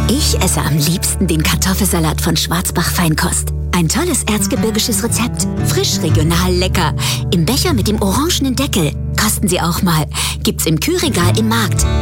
Ich esse am liebsten den Kartoffelsalat von Schwarzbach Feinkost. Ein tolles erzgebirgisches Rezept. Frisch, regional, lecker. Im Becher mit dem orangenen Deckel. Kosten Sie auch mal. Gibt's im Kühlregal im Markt.